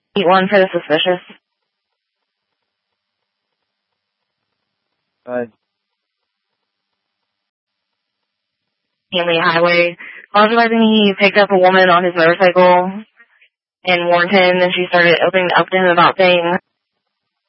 Eat one for the suspicious. Hanley Highway. Apologizing, he picked up a woman on his motorcycle and warned him, and she started opening up to him about saying